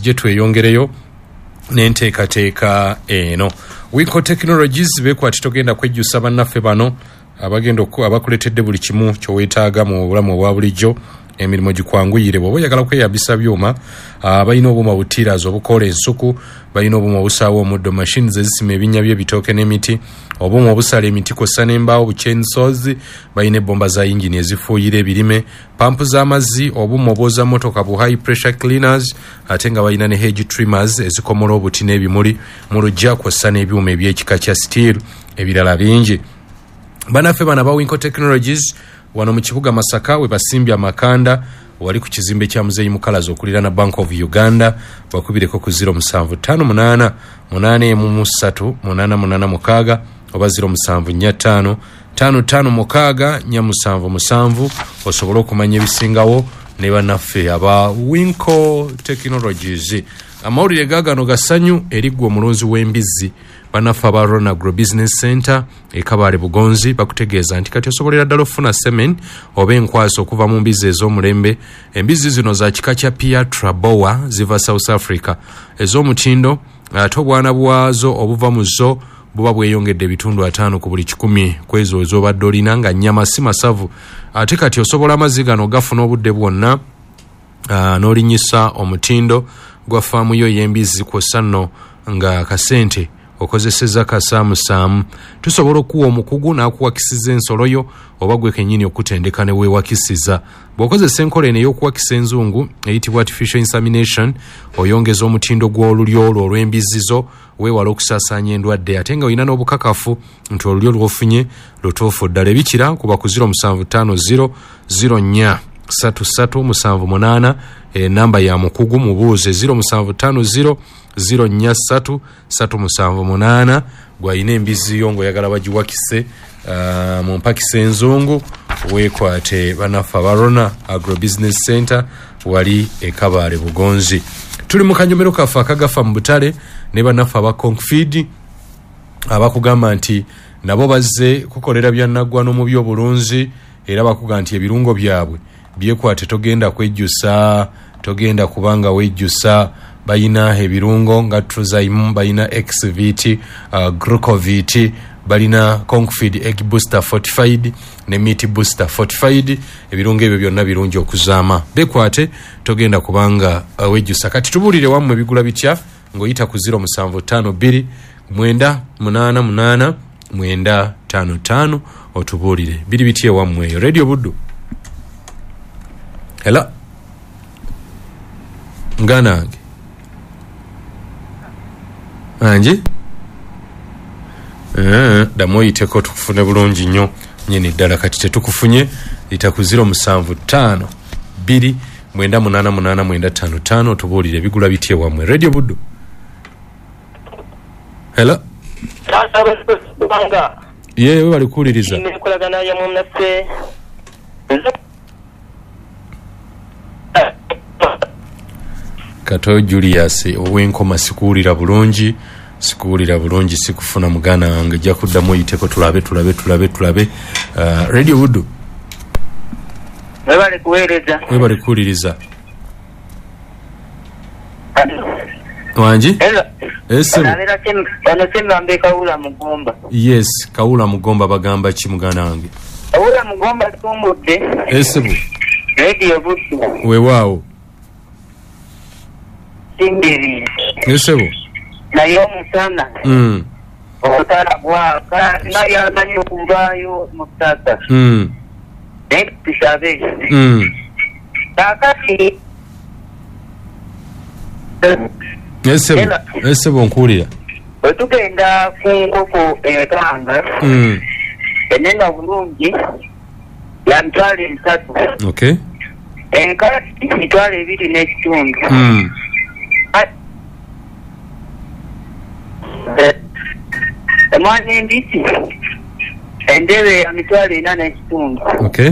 tujje tweyongereyo n'enteekateeka eno. Winco Technologies bekwati togenda kwejjusa bannaffe bano abakuletedde buli kimu kyoweetaaga mu bulamu obwa bulijjo, emirimu gikwanguyire. Bw'oba oyagala kweyambisa byuma, balina obuuma butiirazi obukola ensuku, balina obuuma obusaawa omuddo, machines ezisima ebinnya by'ebitooke n'emiti, obuuma obusala emiti kw'ossa n'embaawo, buchainsaws, balina ebbomba za yingini ezifuuyira ebirime, pampu z'amazzi, obuuma obwoza motoka bu high pressure cleaners, ate nga balina ne hedge trimmers ezikomola obuti n'ebimuli mu luggya, kw'ossa n'ebyuma eby'ekika kya steel, ebirala bingi. Banaffe bana ba Winco Technologies wano mu kibuga Masaka we basimbye amakanda wali ku kizimbe kya Muzeeyi Mukalazi okuliraana Bank of Uganda. Bakubireko ku 0758 883 886 oba 0745 55 477 osobola okumanya ebisingawo ne bannaffe aba Winco Technologies. Amawulire gaagano gasanyu eriggwa omulunzi w'embizzi bannaffe aba Rona Agro Business Center Kabale Bugonzi bakutegeeza nti kati osobolera ddala okufuna semen oba enkwasa okuva mu mbizzi ez'omulembe. Embizzi zino za kika kya Pia Traboa ziva South Africa, ez'omutindo ate obwana bwazo obuva mu zo buba bweyongedde ebitundu 5 ku buli 100 kwezo ez'obadde olina nga nnyama si masavu. Ate kati osobola amazzi gano gafuna obudde bwonna n'olinyisa omutindo gwa faamu yo y'embizzi kw'ossa nno nga kasente okozeseza kasaamusaamu. Tusobola okuwa omukugu n'akuwakisiza ensolo yo oba gwe kennyini okutendeka ne weewakisiza. Bw'okozesa enkola eno ey'okuwakisa enzungu eyitibwa artificial insemination, oyongeza omutindo gw'olulyo olwo olw'embizzi zo, weewala okusaasaanya endwadde ate nga olina n'obukakafu nti olulyo lw'ofunye lutuufu ddala. Ebikira kuba ku 0750 04 3378 namba ya mukugu mubuuze 0750 04 3378. Gwayina embizzi yo ng'oyagala bagiwakise mu mpakisa enzungu, weekwate bannaffe aba Rona Agro Business Center wali Kabale Bugonzi. Tuli mu kanyomero kaffe akagafa mu butale ne bannaffe aba Concfeed abakugamba nti nabo bazze kukolera byannaggwano mu by'obulunzi, era bakugamba nti ebirungo byabwe byekwate togenda kwejjusa, togenda kubanga wejjusa. Balina ebirungo nga Truzyme, balina XVT, Glucovit, balina Concfeed Egg Booster Fortified ne Meat Booster Fortified. Ebirungo ebyo byonna birungi okuzaama, bekwate togenda kubanga wejjusa. Kati tubuulire wammwe bigula bitya ng'oyita ku 0752 988 955 otubuulire biri bitye wammwe eyo. Radio Buddu. Hello nganange anje damu oyiteko tukufune bulungi nnyo nyini ddala. Kati tetukufunye yita ku 0752 988 955 otubuulire bigula bitye wammwe. Radio Buddu. Hello yewe bali kuwuliriza Kato Julius ow'enkoma sikuwulira bulungi sikufuna mugana wange, jja kuddamu oyiteko tulabe. Radio Buddu. Webale kuwuliriza wangi yes Kawula Mugomba bagamba ki mugana wange? Kawula Mugomba tumudde esebu Radio Buddu weewaawo simbiri esebu naye omusana obutala bwaka naye amanyi okuvaayo mu ttaka naye tusabe kakati esebu nkuwulira. Bwe tugenda ku nkoko ekanga enene obulungi ya 3. Okay. Enkati 2.5. Emwana embisi endebe ya 4.5. Okay.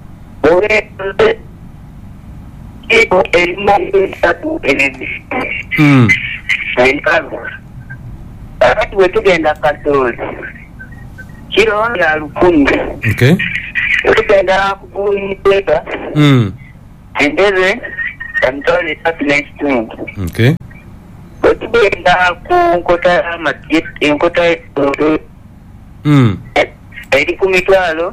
Kakati bwe tugenda Katoli kiro ya 1000. Okay. Tugenda kuguliteka endebe emitwalo 3 n'ekitundu. Okay. Bwe tugenda ku nkota y'amagye enkota eri ku mitwalo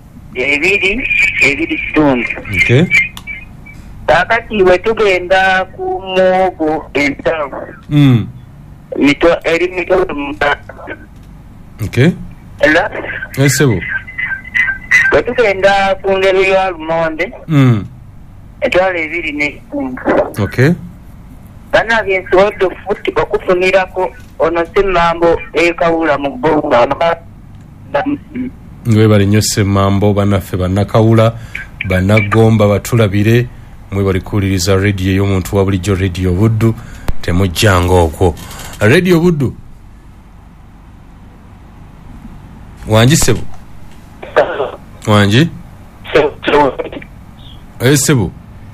2.2 Okay. Kakati bwe tugenda ku muwogo entamu eri mitwalo 8. Okay. Era Esebo. bwe tugenda ku ngero ya lumonde emitwalo 2.2. Okay. Banabye nsobodde okufunirako ono Ssemambo ekawula mu bbomba. Mwebale nnyo Ssemambo bannaffe bannakawula bannagomba batulabire mwebale kuwuliriza radio ey'omuntu wa bulijjo Radio Buddu temujjanga okwo. Radio Buddu wangi Sebo wangi Sebo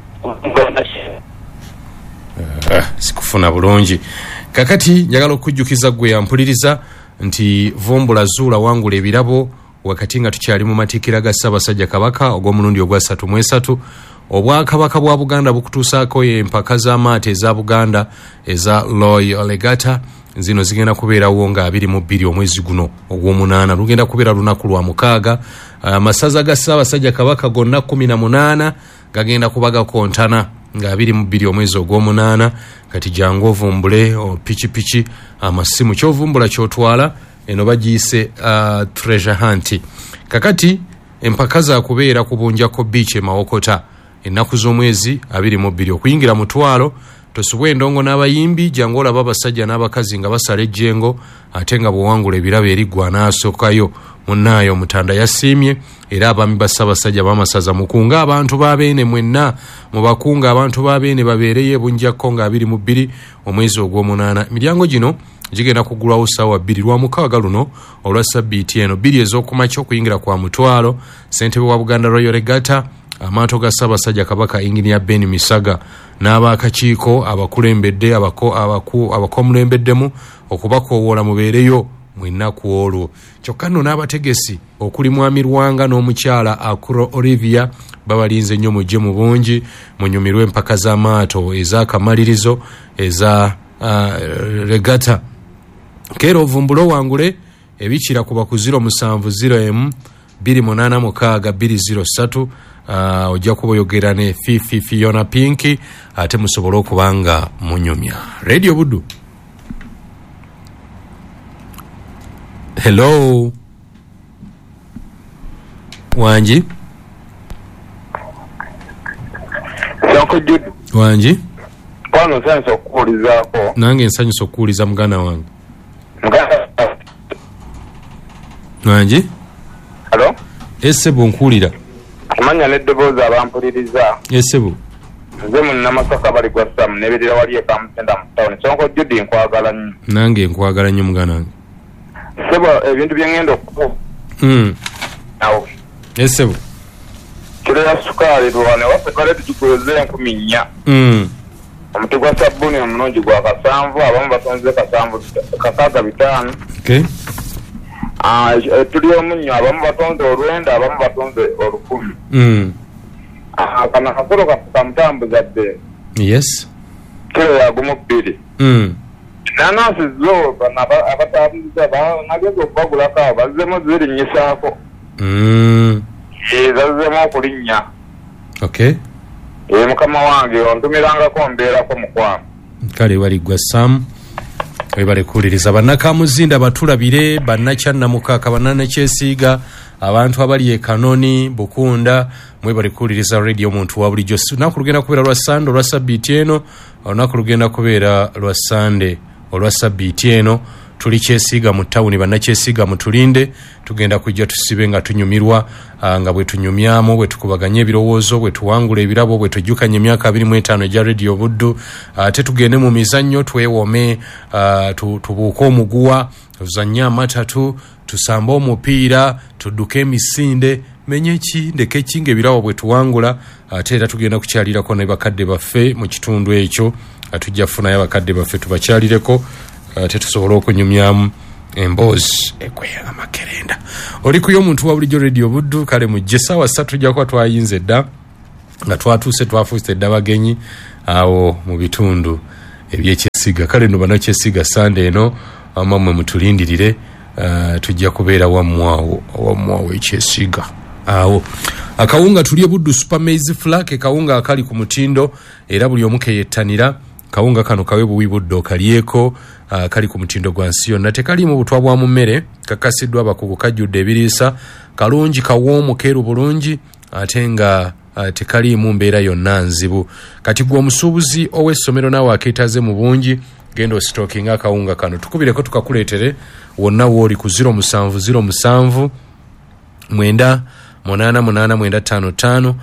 sikufuna bulungi kakati njagala okujjukiza gwe yampuliriza nti vumbula zuula wangula ebirabo wakati nga tukyali mu matikkira ga Ssaabasajja Kabaka ogw'omulundi ogwa 33 obwakabaka bwa Buganda bukutuusaako empaka z'amaato eza Buganda eza Loy Olegata zino zigenda kubeerawo nga 22 omwezi guno ogw'omunaana lugenda kubeera lunaku lwa 6. Amasaza ga Ssaabasajja Kabaka gonna 18 gagenda kubaga kontana nga 22 omwezi ogw'omunaana. Kati jangu ovumbule pichi amasimu kyovumbula kyotwala eno bagiyise treasure hunt. Kakati empaka za kubeera ku Bunjako Beach e Mawokota ennaku z'omwezi 22 okuyingira mutwalo tosubwe endongo n'abayimbi jangu olaba abasajja n'abakazi nga basala ejjengo ate nga bwewangula ebirabo eriggwa n'asookayo munnaayo Mutanda yasiimye era abaami ba Ssaabasajja bamasaza mukunga abantu babeene mwenna mu bakunga abantu babeene babeereye Bunjako nga 22 omwezi ogw'omunaana. Emiryango gino gigenda kugulwawo ssaawa 2 lwa mukaaga luno olwa Ssabbiiti eno 2 ez'okumakya okuyingira kwa mutwalo. Ssentebe wa Buganda Royal Regatta amaato ga Ssaabasajja Kabaka Engineer Ben Misaga n'abakakiiko abakulembedde abakomulembeddemu okubakoowoola mubeereyo mu ennaku olwo. Kyokka nno n'abategesi okuli Mwami Lwanga n'omukyala Akuro Olivia babalinze nnyo mujje mu bungi munyumirwe empaka z'amaato ez'akamalirizo eza Regatta. Keera ovumbule wangule ebikira kuba ku 070 286 ojja kuba oyogera ne Fifi Fiona Pinky ate musobole okubanga munyumya. Radio Buddu. Hello wangi wangi kwano senso okuwulizaako nange nsanyusa okuwuliza muganda wange wangi. Hello Esebo nkuwulira amanya n'eddoboozi abampuliriza Esebo nze munnamasaka bali gwa Sam nebirira wali ekamutenda mu tawuni Sonko Judy nkwagala nnyo nange nkwagala nnyo muganda wange Sebo ebintu bye ngenda okukuwa nawe Esebo kilo ya sukaali lwane waffe kale tukikoze 4,000 omuti gwa sabbuuni omulungi gwa 7 abamu batonze 6,500 okay. Tuli omunnyo abamu batonze 900 abamu batonze 10,000 kana akakolo kamutambuza dde yes kilo ya gumu 2 nanasi zo abatambuza nageza okubagulako awo bazzemu zirinyisaako zazzemu okulinnya okay. Mukama wange ontumirangako mbeerako mukwano kale waligwa Sam webale kuwuliriza bannakamuzinda batulabire bannakyannamukaaka bannanakyesiiga abantu abali e Kanoni Bukunda mwebale kuwuliriza radio omuntu wa bulijjo. Olunaku lugenda kubeera lwa Sande olwa Ssabbiiti eno olunaku lugenda kubeera lwa Sande olwa Ssabbiiti eno tuli kyesiiga mu tawuni bannakyesiiga mutulinde tugenda kujja tusibe nga tunyumirwa nga bwe tunyumyamu bwe tukubaganya ebirowoozo bwe tuwangula ebirabo bwe tujjukanya emyaka 25 egya Radio Buddu ate tugende mu mizannyo twewome tubuuke omuguwa tuzannye amatatu tusambe omupiira tudduke emisinde menye ki ndeke ki ng'ebirabo bwe tuwangula ate era tugenda kukyalirako ne bakadde baffe mu kitundu ekyo atujja kufunayo abakadde baffe tubakyalireko ate tusobole okunyumyamu emboozi ekwera amakerenda. Oli kuyo omuntu wa bulijjo Radio Buddu kale mujje ssaawa 3 tujja kuba twayinze dda nga twatuuse twafuuse dda bagenyi awo mu bitundu ebyekyesiga. Kale no banakyesiga Sunday eno amamwe mutulindirire tujja kubeera wammwawo ekyesiga awo. Akawunga tulye Buddu Super Maize Flour ke kawunga akali ku mutindo era buli omu keyettanira. Kawunga kano kawe buwi Buddo kalyeko kali ku mutindo gwa nsi yonna, tekalimu butwa bwa mu mmere, kakasiddwa abakugu, kajjudde ebiriisa, kalungi kawoomu keeru bulungi ate nga tekalimu mbeera yonna nzibu. Kati gwe omusuubuzi ow'essomero naawe akeetaaze mu bungi genda ositookinga akawunga kano tukubireko tukakuleetere wonna wooli ku 0707 988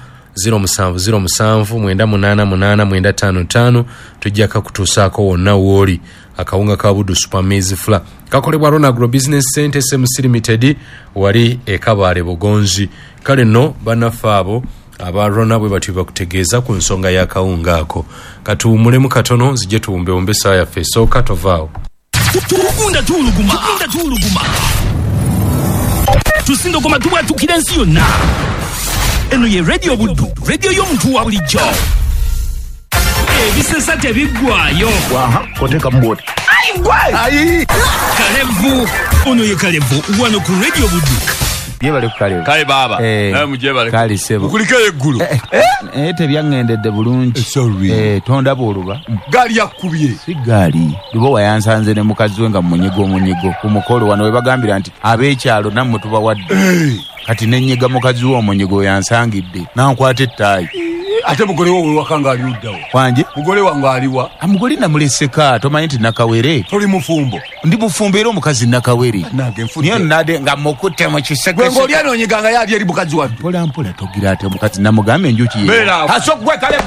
0707 tujja kakutuusaako wonna wooli. Akawunga ka Buddu Super Maize Flour kakolebwa Rona Agro Business Center SMC Limited wali Kabale Bugonzi. Kale no bannaffe abo aba Rona bwe bati bakutegeeza ku nsonga ya kawunga ako. Katuwumulemu katono zijje tuwumbe saa yaffe esooka tovaawo. Tukunda tuluguma tusindogoma tubwatukira ensi yonna. Eno ye Radio Buddu, radio y'omuntu wa bulijjo. Ebisesa tebiggwaayo. Koteka mboti. Ayi. Kalevu. Ono ye Kalevu wano ku Radio Buddu. Yebale kukalevu. Kale baba. Mujebale. Kali sebo. Mukulike eggulu. Tebyangendedde bulungi. Sorry. Tonda boluba. Gali yakubye. Si gali. Lubo wayansanze ne mukazi we nga munyigo. Ku mukolo wano we bagambira nti ab'ekyalo nammwe tubawadde. Kati nenyiga mukazi wo omunyigo yansangidde. Nankwata ettaayi. Ate mugole wo wakanga ali uddawo. Wanje? Mugole wange aliwa. Amugole namuleseka tomanyi nti nakawere. Toli mufumbo. Ndi mufumbo era omukazi nakawere. Nage mfudde. Niyo nade nga mukutte mu kiseke. Gwe ngoli anonyiganga yali eri mukazi wa. Mpola togira ate omukazi namugambe enjuki ye. Bera. Asokwe Kalevu.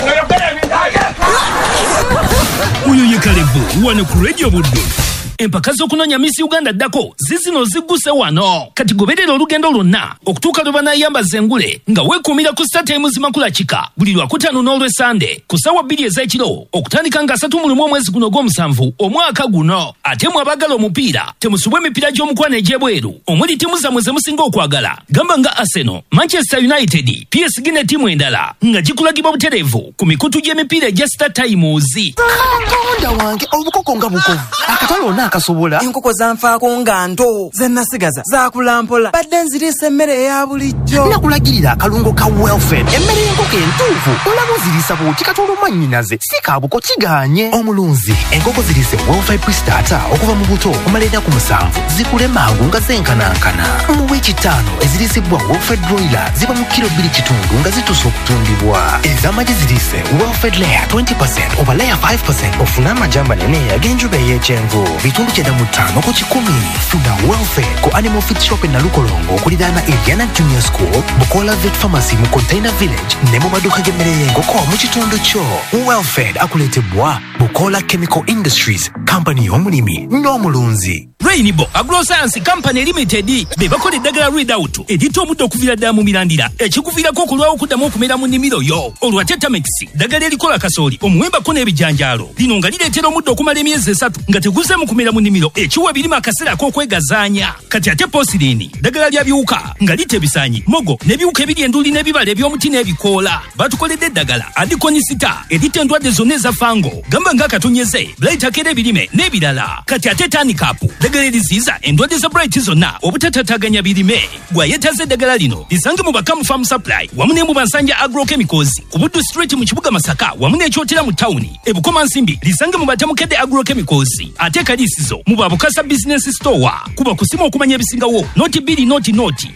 Uyo ye Kalevu wano ku Radio Buddu. Empaka z'okunonya Miss Uganda ddako zizino zigguse wano. Kati goberera olugendo lwonna okutuuka lwe banaayambaza engule nga weekuumira ku StarTimes Makulachika buli Lwakutaano n'Olwesande ku ssaawa 2 ez'ekiro okutandika nga 31 omwezi guno gw'omusanvu omwaka guno. Ate mwe abaagala omupiira temusubwe emipiira gy'omukwano egy'ebweru omuli ttiimu zammwe ze musinga okwagala gamba nga Arsenal, Manchester United, PSG ne ttiimu endala nga gikulagibwa butereevu ku mikutu gy'emipiira egya StarTimes. Katonda wange obukoko nga bukovu akatalo akasobola enkoko zanfaako nga nto zennasigaza zakulampola badde nzirisa emmere eya bulijjo. nakulagirira akalungo ka Wellfed emmere y'enkoko entuufu olaba ozirisa bw'oti katolomanyinaze si kabuko kiganye omulunzi. Enkoko zirise Wellfed pre-starter okuva mu buto okumala ennaku 7 zikule mangu nga zenkanankana. Mu wiiki 5 ezirisibwa Wellfed broiler ziba mu kilo 2 nga zituuse okutundibwa. Ez'amagi zirise Wellfed layer 20% oba layer 5% ofuna amagi amanene ag'enjuba ey'ekyenvu. Bitundu 95 ku 10 funa Wellfed ku Animal Feed Shop na Lukolongo okuliraana Indiana Junior School, Bukola Vet Pharmacy mu Container Village ne mu maduuka g'emmere y'enkoko mu kitundu kyo. Wellfed akuleetebwa Bukola Chemical Industries, company y'omulimi n'omulunzi. Rainbow Agroscience Company Limited be bakola eddagala Readout editta omuddo okuviira ddala mu mirandira ekikuviirako okulwawo okuddamu okumera mu nnimiro yo. Olwa Tetamix ddagala erikola kasooli omuwembako n'ebijanjaalo lino nga lireetera omuddo okumala emyezi 3 nga teguzeemu kumera mu nnimiro ekiwa ebirime akaseera ak'okwegazaanya. Kati ate Posilini ddagala lya biwuka nga litta ebisaanyi, mogo n'ebiwuka ebiri enduli n'ebibala eby'omuti n'ebikoola. Batukoledde eddagala Adikonisita editta endwadde zonna eza fango gamba ng'akatonyeze Blight akera ebirime n'ebirala. Kati ate Tanikapu eddagala eriziyiza endwadde za Bright zonna obutatataganya birime. Gwayetaze eddagala lino lisange mu Bakamu Farm Supply wamu ne mu Bansanja Agrochemicals ku Buddu Street mu kibuga Masaka wamu n'ekyotera mu tawuni. Ebukoma Nsimbi lisange mu Batamukedde Agrochemicals. Ate Kalisizo mu Babukasa Business Store kuba kusima okumanya ebisingawo noti 2 noti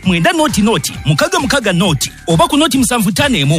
9 mukaga noti oba ku noti 751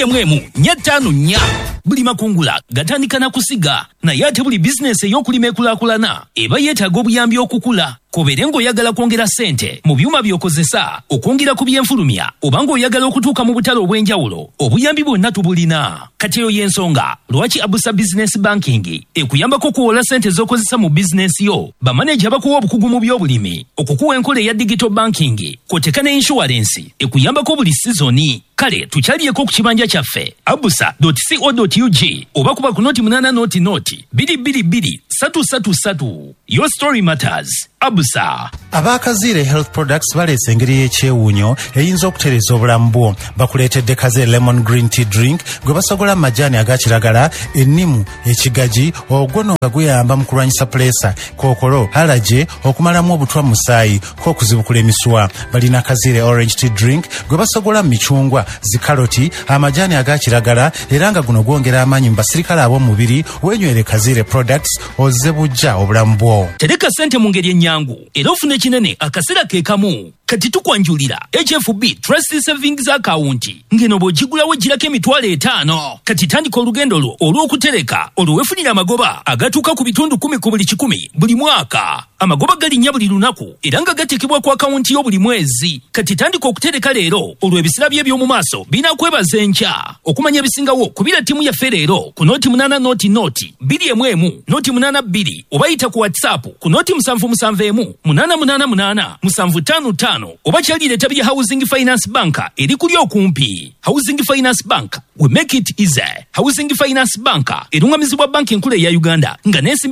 214 buli makungula gatandika na kusiga naye ate buli bizinesi ey'okulima ekulaakulana eba yeetaaga obuyambi okukula. Kobeere ng'oyagala kwongera ssente mu byuma by'okozesa okwongera ku byenfulumya oba ng'oyagala okutuuka mu butale obw'enjawulo obuyambi bwonna tubulina. Kati eyo y'ensonga lwaki Abusa Business Banking ekuyambako okuwola ssente z'okozesa mu bizinesi yo. Bamaneja bakuwa obukugu mu by'obulimi okukuwa enkola eya digital banking kw'oteeka ne insurance ekuyambako buli sizoni. Kale tukyaliyeko ku kibanja kyaffe abusa.co.ug oba kuba ku noti 8 noti 222 333. Your story matters. Abusa. Abakazire Health Products baleese engeri y'ekyewuunyo eyinza okutereeza obulamu bwo. Bakuleetedde Kazire Lemon Green Tea Drink gwe basogola mu majaani aga kiragala, ennimu, ekigaji, ogwono nga guyamba mu kulwanyisa puleesa, kookolo, allergy, okumalamu obutwa mu musaayi, k'okuzibukula emiswa. Balina Kazire Orange Tea Drink gwe basogola mu micungwa, zikaloti, amajaani aga kiragala, era nga guno gwongera amaanyi mu basirikale ab'omubiri. Weenywere Kazire Products ozze bujja obulamu bwo. Tereka ssente mu ngeri ennyangu era ofune kinene akaseera ke kamu. Kati tukwanjulira HFB Trust Savings Account ngeno bw'ogigulawo girako $5,000. Kati tandika olugendo lwo olw'okutereka olwefunira amagoba agatuuka ku bitundu 10 ku buli 100 buli mwaka. Amagoba galinnya buli lunaku era nga gatekebwa ku akawunti yo buli mwezi. Kati tandika okutereka leero olw'ebisira bye by'omu maaso binakwebaza enkya. Okumanya ebisingawo kubira ttiimu yaffe leero ku noti 8 noti 211 noti 82 oba yita ku WhatsApp ku noti 771 888 755 oba kyalire etabi ya Housing Finance Bank eri kuli okumpi. Housing Finance Bank, we make it easy. Housing Finance Bank erungamizibwa banki enkulu ya Uganda nga